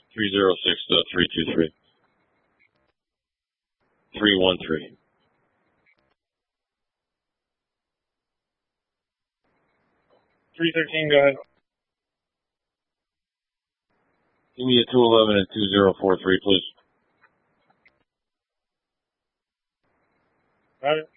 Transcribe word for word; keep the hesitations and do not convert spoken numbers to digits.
three zero six three two three. three one three. three thirteen, go ahead. Give me a two eleven and two zero four three, please. Got it.